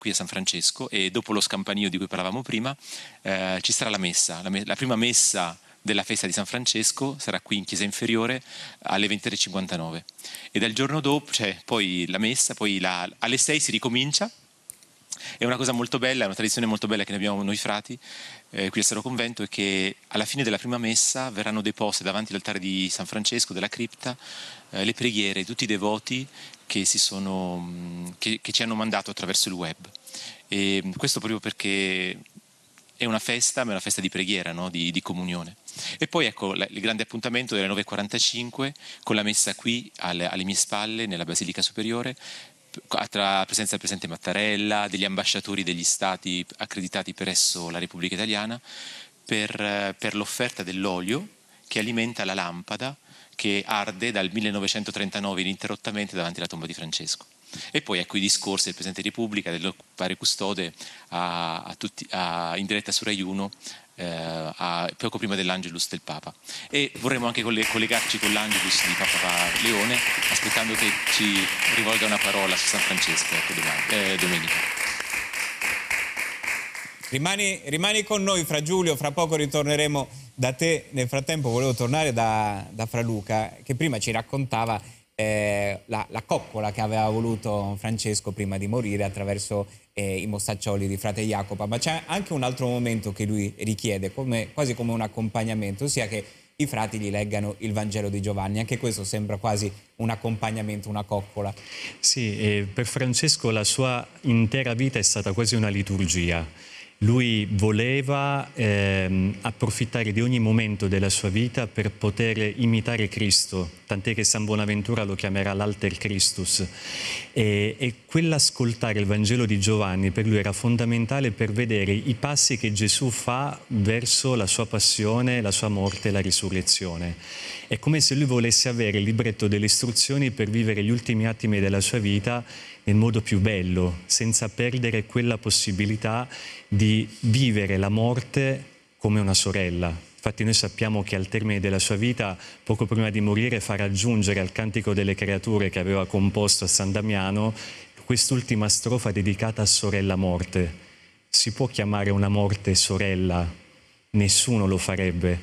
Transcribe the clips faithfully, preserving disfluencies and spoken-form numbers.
qui a San Francesco, e dopo lo scampanio di cui parlavamo prima eh, ci sarà la messa, la, me la prima messa della festa di San Francesco sarà qui in chiesa inferiore alle ventitré e cinquantanove, e dal giorno dopo, cioè poi la messa, poi la, alle sei si ricomincia. È una cosa molto bella, è una tradizione molto bella che ne abbiamo noi frati eh, qui al Sacro Convento, è che alla fine della prima messa verranno deposte davanti all'altare di San Francesco della cripta eh, le preghiere di tutti i devoti che, si sono, che, che ci hanno mandato attraverso il web. E questo proprio perché è una festa, ma è una festa di preghiera, no? di, di comunione. E poi ecco il grande appuntamento delle nove e quarantacinque con la messa qui alle, alle mie spalle nella Basilica Superiore, tra la presenza del Presidente Mattarella, degli ambasciatori degli stati accreditati presso la Repubblica Italiana, per, per l'offerta dell'olio che alimenta la lampada che arde dal millenovecentotrentanove ininterrottamente davanti alla tomba di Francesco. E poi ecco i discorsi del Presidente della Repubblica, del padre custode a, a tutti, a, in diretta su Rai uno eh, a, poco prima dell'Angelus del Papa. E vorremmo anche collegarci con l'Angelus di Papa Leone, aspettando che ci rivolga una parola su San Francesco ecco, domani, eh, domenica. Rimani, rimani con noi, Fra Giulio, fra poco ritorneremo da te. Nel frattempo volevo tornare da, da Fra Luca, che prima ci raccontava eh, la, la coccola che aveva voluto Francesco prima di morire attraverso eh, i mostaccioli di frate Jacopo, ma c'è anche un altro momento che lui richiede, come, quasi come un accompagnamento, ossia che i frati gli leggano il Vangelo di Giovanni. Anche questo sembra quasi un accompagnamento, una coccola. Sì, e per Francesco la sua intera vita è stata quasi una liturgia. Lui voleva ehm, approfittare di ogni momento della sua vita per poter imitare Cristo, tant'è che San Bonaventura lo chiamerà l'Alter Christus. E, e quell'ascoltare il Vangelo di Giovanni per lui era fondamentale per vedere i passi che Gesù fa verso la sua passione, la sua morte e la risurrezione. È come se lui volesse avere il libretto delle istruzioni per vivere gli ultimi attimi della sua vita nel modo più bello, senza perdere quella possibilità di vivere la morte come una sorella. Infatti noi sappiamo che al termine della sua vita, poco prima di morire, fa raggiungere al Cantico delle Creature che aveva composto a San Damiano quest'ultima strofa dedicata a Sorella Morte. Si può chiamare una morte sorella? Nessuno lo farebbe.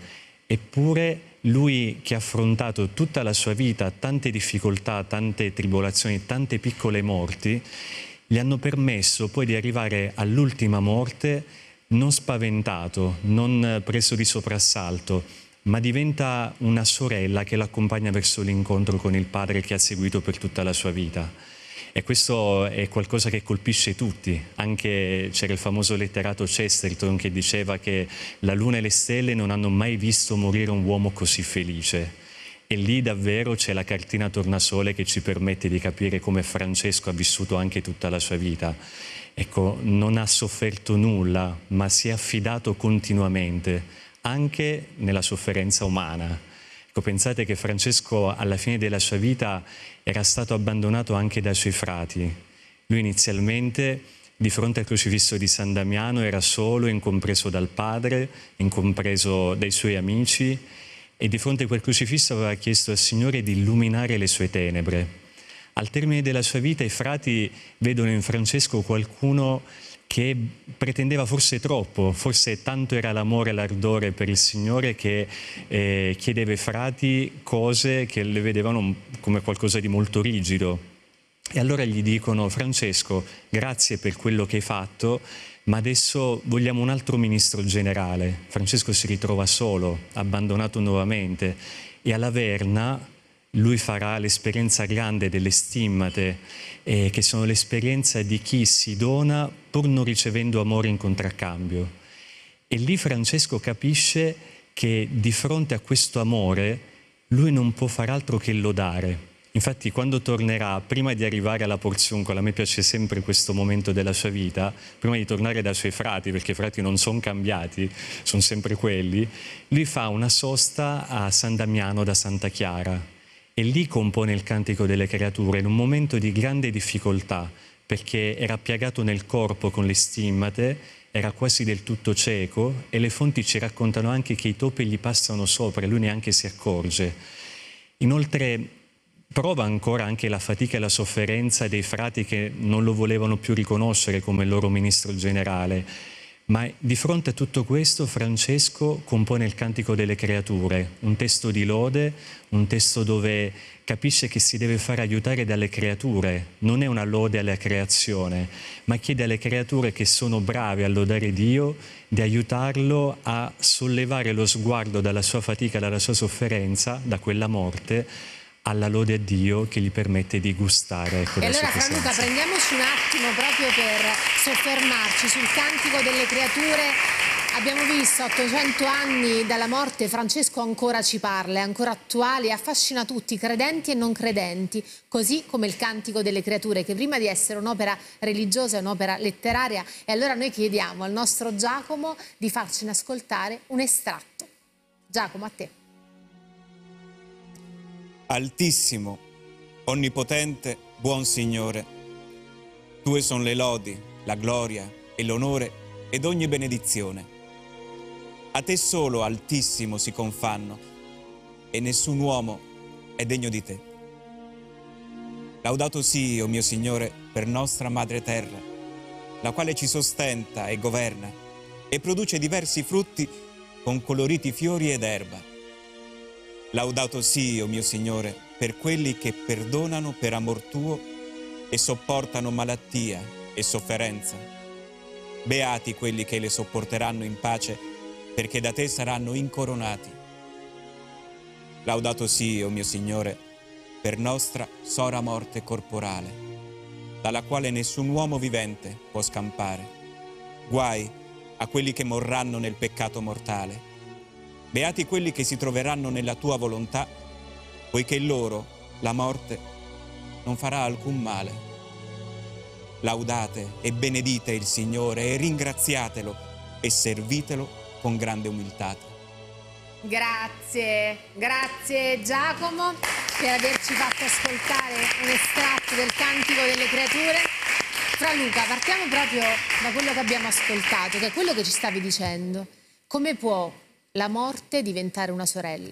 Eppure lui, che ha affrontato tutta la sua vita tante difficoltà, tante tribolazioni, tante piccole morti, gli hanno permesso poi di arrivare all'ultima morte non spaventato, non preso di soprassalto, ma diventa una sorella che l'accompagna verso l'incontro con il padre che ha seguito per tutta la sua vita. E questo è qualcosa che colpisce tutti. Anche c'era il famoso letterato Chesterton che diceva che la luna e le stelle non hanno mai visto morire un uomo così felice. E lì davvero c'è la cartina tornasole che ci permette di capire come Francesco ha vissuto anche tutta la sua vita. Ecco, non ha sofferto nulla, ma si è affidato continuamente, anche nella sofferenza umana. Ecco, pensate che Francesco alla fine della sua vita era stato abbandonato anche dai suoi frati. Lui inizialmente, di fronte al crocifisso di San Damiano, era solo, incompreso dal padre, incompreso dai suoi amici, e di fronte a quel crocifisso aveva chiesto al Signore di illuminare le sue tenebre. Al termine della sua vita i frati vedono in Francesco qualcuno che pretendeva forse troppo, forse tanto era l'amore e l'ardore per il Signore che eh, chiedeva ai frati cose che le vedevano come qualcosa di molto rigido. E allora gli dicono: Francesco, grazie per quello che hai fatto, ma adesso vogliamo un altro ministro generale. Francesco si ritrova solo, abbandonato nuovamente, e alla Verna lui farà l'esperienza grande delle stimmate, eh, che sono l'esperienza di chi si dona pur non ricevendo amore in contraccambio. E lì Francesco capisce che di fronte a questo amore lui non può far altro che lodare. Infatti quando tornerà, prima di arrivare alla Porziuncola, a me piace sempre questo momento della sua vita, prima di tornare dai suoi frati, perché i frati non sono cambiati, sono sempre quelli, lui fa una sosta a San Damiano da Santa Chiara. E lì compone il Cantico delle Creature in un momento di grande difficoltà, perché era piagato nel corpo con le stimmate, era quasi del tutto cieco, e le fonti ci raccontano anche che i topi gli passano sopra e lui neanche si accorge. Inoltre prova ancora anche la fatica e la sofferenza dei frati che non lo volevano più riconoscere come il loro ministro generale. Ma di fronte a tutto questo Francesco compone il Cantico delle Creature, un testo di lode, un testo dove capisce che si deve fare aiutare dalle creature. Non è una lode alla creazione, ma chiede alle creature che sono brave a lodare Dio di aiutarlo a sollevare lo sguardo dalla sua fatica, dalla sua sofferenza, da quella morte, alla lode a Dio che gli permette di gustare. E allora Fra Luca, prendiamoci un attimo proprio per soffermarci sul Cantico delle Creature. Abbiamo visto ottocento anni dalla morte, Francesco ancora ci parla, è ancora attuale, affascina tutti, credenti e non credenti, così come il Cantico delle Creature, che prima di essere un'opera religiosa è un'opera letteraria. E allora noi chiediamo al nostro Giacomo di farcene ascoltare un estratto. Giacomo, a te. Altissimo, onnipotente, buon Signore, tue sono le lodi, la gloria e l'onore ed ogni benedizione. A te solo, Altissimo, si confanno e nessun uomo è degno di te. Laudato sii, o mio Signore, per nostra madre terra, la quale ci sostenta e governa e produce diversi frutti con coloriti fiori ed erba. Laudato sii, o mio Signore, per quelli che perdonano per amor tuo e sopportano malattia e sofferenza. Beati quelli che le sopporteranno in pace, perché da te saranno incoronati. Laudato sii, o mio Signore, per nostra sora morte corporale, dalla quale nessun uomo vivente può scampare. Guai a quelli che morranno nel peccato mortale. Beati quelli che si troveranno nella tua volontà, poiché loro, la morte, non farà alcun male. Laudate e benedite il Signore e ringraziatelo e servitelo con grande umiltà. Grazie, grazie Giacomo per averci fatto ascoltare un estratto del Cantico delle Creature. Fra Luca, partiamo proprio da quello che abbiamo ascoltato, che è quello che ci stavi dicendo. Come può la morte diventare una sorella?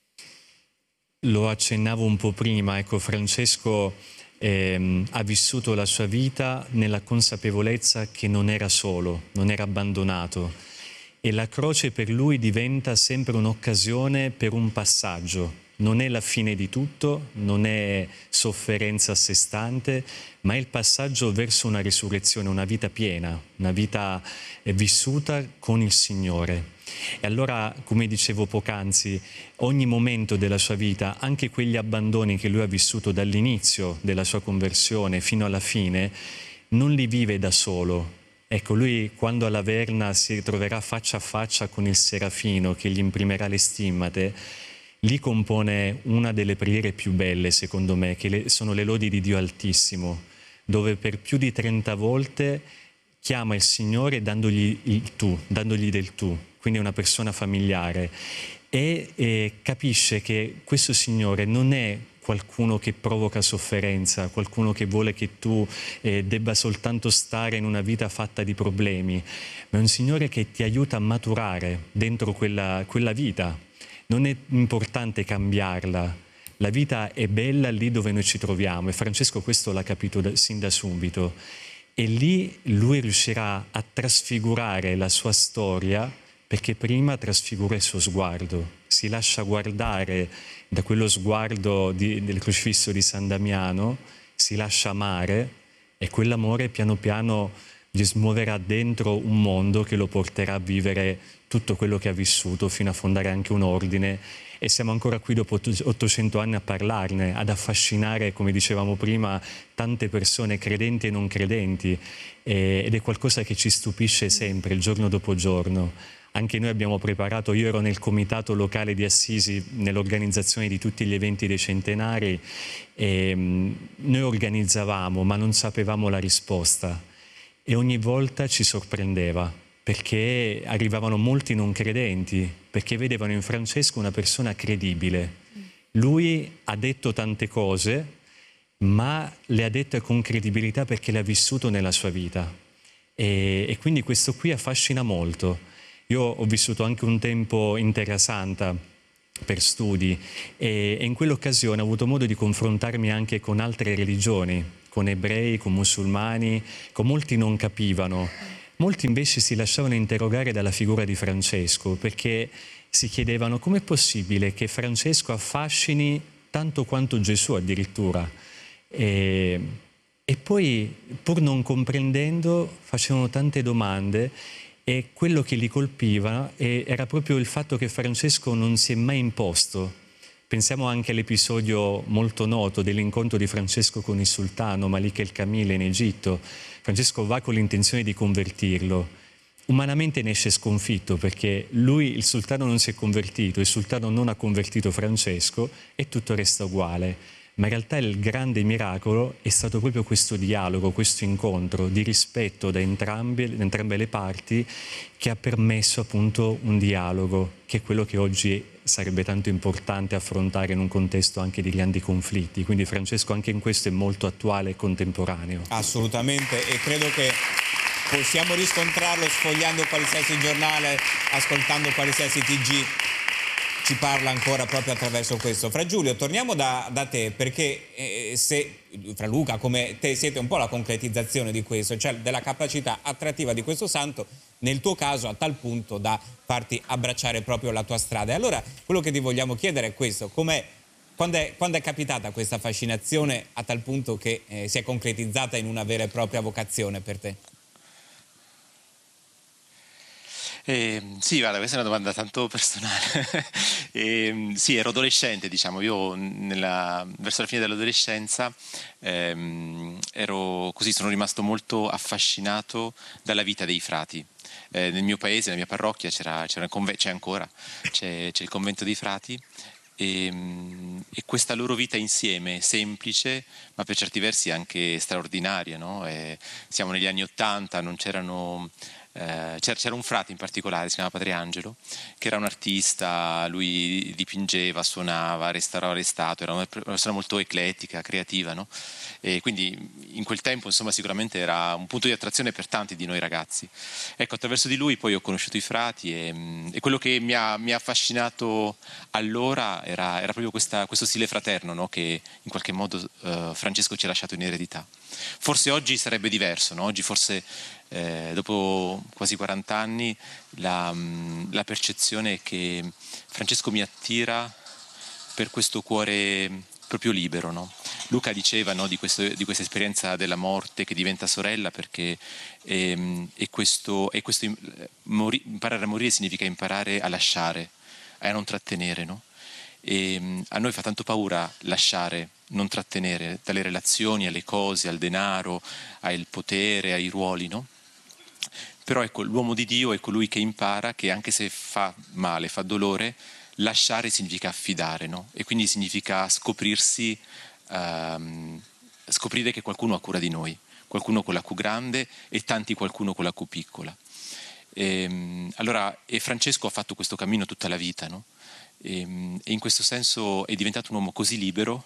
Lo accennavo un po' prima, ecco, Francesco ehm, ha vissuto la sua vita nella consapevolezza che non era solo, non era abbandonato, e la croce per lui diventa sempre un'occasione per un passaggio. Non è la fine di tutto, non è sofferenza a sé stante, ma è il passaggio verso una risurrezione, una vita piena, una vita vissuta con il Signore. E allora, come dicevo poc'anzi, ogni momento della sua vita, anche quegli abbandoni che lui ha vissuto dall'inizio della sua conversione fino alla fine, non li vive da solo. Ecco, lui quando alla Verna si ritroverà faccia a faccia con il Serafino che gli imprimerà le stimmate, lì compone una delle preghiere più belle, secondo me, che le, sono le lodi di Dio Altissimo, dove per più di trenta volte chiama il Signore dandogli il tu, dandogli del tu, quindi è una persona familiare, e, e capisce che questo Signore non è qualcuno che provoca sofferenza, qualcuno che vuole che tu eh, debba soltanto stare in una vita fatta di problemi, ma è un Signore che ti aiuta a maturare dentro quella, quella vita. Non è importante cambiarla, la vita è bella lì dove noi ci troviamo, e Francesco questo l'ha capito da, sin da subito, e lì lui riuscirà a trasfigurare la sua storia, perché prima trasfigura il suo sguardo, si lascia guardare da quello sguardo di, del crocifisso di San Damiano, si lascia amare, e quell'amore piano piano gli smuoverà dentro un mondo che lo porterà a vivere tutto quello che ha vissuto, fino a fondare anche un ordine, e siamo ancora qui dopo ottocento anni a parlarne, ad affascinare, come dicevamo prima, tante persone credenti e non credenti, ed è qualcosa che ci stupisce sempre, giorno dopo giorno. Anche noi abbiamo preparato, io ero nel comitato locale di Assisi nell'organizzazione di tutti gli eventi dei centenari, e noi organizzavamo ma non sapevamo la risposta, e ogni volta ci sorprendeva, perché arrivavano molti non credenti, perché vedevano in Francesco una persona credibile. Lui ha detto tante cose, ma le ha dette con credibilità perché le ha vissuto nella sua vita, e, e quindi questo qui affascina molto. Io ho vissuto anche un tempo in Terra Santa, per studi e, e in quell'occasione ho avuto modo di confrontarmi anche con altre religioni, con ebrei, con musulmani, con molti non capivano. Molti invece si lasciavano interrogare dalla figura di Francesco perché si chiedevano com'è possibile che Francesco affascini tanto quanto Gesù addirittura. E, e poi, pur non comprendendo, facevano tante domande e quello che li colpiva era proprio il fatto che Francesco non si è mai imposto. Pensiamo anche all'episodio molto noto dell'incontro di Francesco con il sultano Malik el-Kamil in Egitto. Francesco va con l'intenzione di convertirlo. Umanamente ne esce sconfitto perché lui, il sultano, non si è convertito, il sultano non ha convertito Francesco e tutto resta uguale. Ma in realtà il grande miracolo è stato proprio questo dialogo, questo incontro di rispetto da entrambe, da entrambe le parti che ha permesso appunto un dialogo, che è quello che oggi sarebbe tanto importante affrontare in un contesto anche di grandi conflitti. Quindi Francesco anche in questo è molto attuale e contemporaneo. Assolutamente, e credo che possiamo riscontrarlo sfogliando qualsiasi giornale, ascoltando qualsiasi T G. Ci parla ancora proprio attraverso questo. Fra Giulio, torniamo da, da te, perché eh, se Fra Luca come te siete un po' la concretizzazione di questo, cioè della capacità attrattiva di questo santo, nel tuo caso a tal punto da farti abbracciare proprio la tua strada. E allora quello che ti vogliamo chiedere è questo: com'è, quando, è, quando è capitata questa fascinazione a tal punto che eh, si è concretizzata in una vera e propria vocazione per te? Eh, sì, guarda, questa è una domanda tanto personale. eh, sì, ero adolescente, diciamo, io nella, verso la fine dell'adolescenza ehm, ero così, sono rimasto molto affascinato dalla vita dei frati. Eh, nel mio paese, nella mia parrocchia, c'era, c'era conve- c'è ancora, c'è, c'è il convento dei frati. E, e questa loro vita insieme, semplice, ma per certi versi anche straordinaria, no? E siamo negli anni Ottanta, non c'erano... Eh, c'era un frate in particolare, si chiama Padre Angelo, che era un artista, lui dipingeva, suonava, restaurava le statue, era una persona molto eclettica, creativa, no? E quindi in quel tempo insomma sicuramente era un punto di attrazione per tanti di noi ragazzi. Ecco, attraverso di lui poi ho conosciuto i frati e, e quello che mi ha, mi ha affascinato allora era, era proprio questa, questo stile fraterno, no? Che in qualche modo eh, Francesco ci ha lasciato in eredità. Forse oggi sarebbe diverso, no? Oggi forse Eh, dopo quasi quaranta anni la, la percezione è che Francesco mi attira per questo cuore proprio libero, no? Luca diceva, no, di, questo, di questa esperienza della morte che diventa sorella, perché ehm, è questo, è questo mori, imparare a morire significa imparare a lasciare, a non trattenere, no? E a noi fa tanto paura lasciare, non trattenere, dalle relazioni alle cose, al denaro, al potere, ai ruoli, no? Però ecco, l'uomo di Dio è colui che impara che anche se fa male, fa dolore, lasciare significa affidare, no? E quindi significa scoprirsi, ehm, scoprire che qualcuno ha cura di noi, qualcuno con la Q grande e tanti qualcuno con la Q piccola. E, allora, e Francesco ha fatto questo cammino tutta la vita, no? E, e in questo senso è diventato un uomo così libero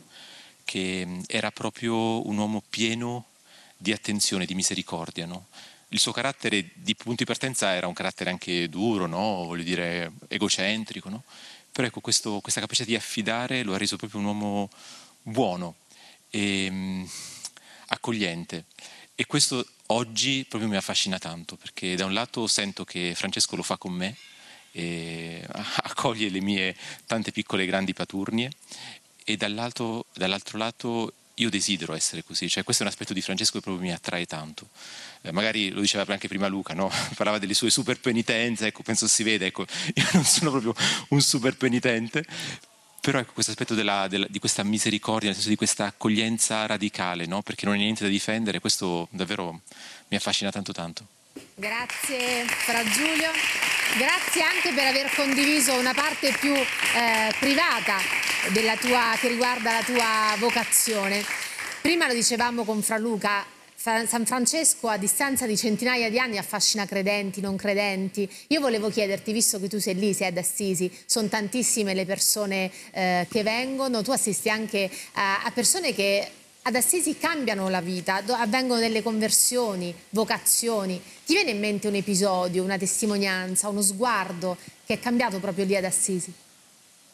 che era proprio un uomo pieno di attenzione, di misericordia, no? Il suo carattere di punto di partenza era un carattere anche duro, no? Voglio dire, egocentrico, no? Però ecco, questo, questa capacità di affidare lo ha reso proprio un uomo buono e um, accogliente. E questo oggi proprio mi affascina tanto, perché da un lato sento che Francesco lo fa con me, e accoglie le mie tante piccole e grandi paturnie, e dall'altro, dall'altro lato io desidero essere così, cioè questo è un aspetto di Francesco che proprio mi attrae tanto. Eh, magari lo diceva anche prima Luca, no? Parlava delle sue super penitenze, ecco, penso si vede, ecco, io non sono proprio un super penitente, però ecco questo aspetto della, della, di questa misericordia, nel senso di questa accoglienza radicale, no? Perché non è niente da difendere, questo davvero mi affascina tanto tanto. Grazie Fra Giulio, grazie anche per aver condiviso una parte più eh, privata della tua, che riguarda la tua vocazione. Prima lo dicevamo con Fra Luca, San Francesco a distanza di centinaia di anni affascina credenti, non credenti. Io volevo chiederti, visto che tu sei lì, sei ad Assisi, sono tantissime le persone eh, che vengono, tu assisti anche a, a persone che ad Assisi cambiano la vita, avvengono delle conversioni, vocazioni. Ti viene in mente un episodio, una testimonianza, uno sguardo che è cambiato proprio lì ad Assisi?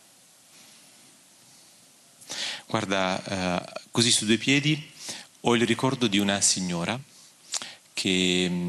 Guarda, eh, così su due piedi ho il ricordo di una signora che